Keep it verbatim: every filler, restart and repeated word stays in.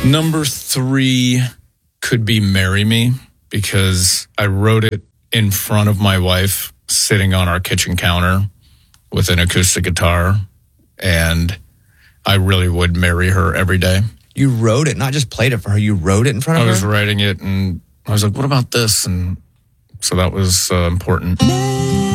Number three could be Marry Me, because I wrote it in front of my wife sitting on our kitchen counter with an acoustic guitar, and I really would marry her every day. You wrote it, not just played it for her. You wrote it in front of I her? I was writing it, and I was like, what about this? And so that was uh, important.